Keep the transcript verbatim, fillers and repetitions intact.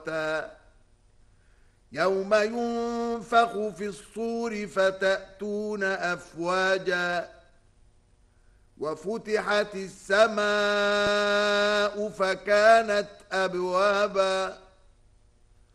يوم ينفخ في الصور فتأتون أفواجا وفتحت السماء فكانت أبوابا